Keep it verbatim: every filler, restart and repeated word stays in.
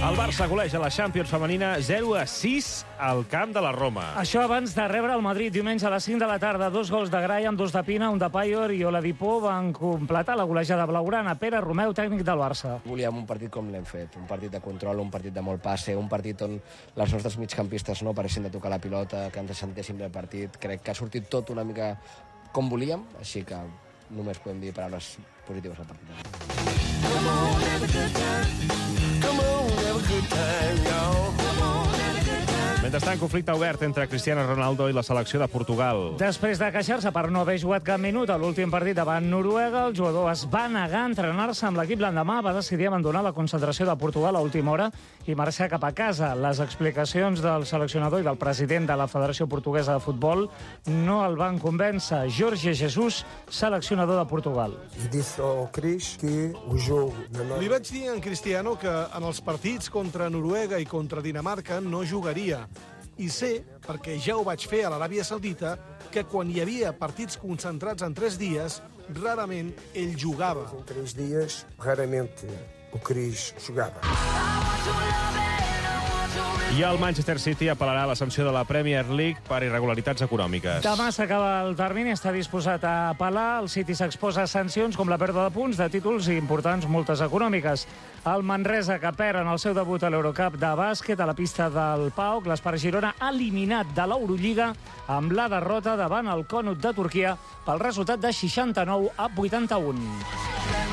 El Barça goleja la Champions femenina zero a sis al camp de la Roma. Això abans de rebre el Madrid diumenge a les cinc de la tarda. Dos gols de Graham, dos de Pina, un de Payor i Oladipo van completar la golejada blaugrana. Pere Romeu, tècnic del Barça. Volíem un partit com l'hem fet, un partit de control, un partit de molt passe, un partit on les nostres migcampistes no paressin de tocar la pilota, que ens sentéssim del partit. Crec que ha sortit tot una mica com volíem, així que només podem dir paraules positives al partit. Come on, have a good time. Come on, have a good time, y'all. Come on, have a good time. Mentrestant, conflicte obert entre Cristiano Ronaldo i la selecció de Portugal. Després de queixar-se per no haver jugat cap minut a l'últim partit davant Noruega, el jugador es va negar a entrenar-se amb l'equip l'endemà, va decidir abandonar la concentració de Portugal a última hora i marxar cap a casa. Les explicacions del seleccionador i del president de la Federació Portuguesa de Futbol no el van convèncer. Jorge Jesus, seleccionador de Portugal. E disse ao Cris que o jogo... Li vaig dir a en Cristiano que en els partits contra Noruega i contra Dinamarca no jugaria. I sé, perquè ja ho vaig fer a l'Aràbia Saudita, que quan hi havia partits concentrats en tres dies, rarament ell jugava. Em três dias, raramente o Cris jogava. I el Manchester City apel·larà a la sanció de la Premier League per irregularitats econòmiques. Demà s'acaba el termini, està disposat a apel·lar. El City s'exposa a sancions com la pèrdua de punts, de títols i importants multes econòmiques. El Manresa, que perd en el seu debut a l'Eurocup de bàsquet a la pista del PAOK, l'Espar Girona eliminat de l'Eurolliga amb la derrota davant el Konut de Turquia pel resultat de seixanta-nou a vuitanta-un.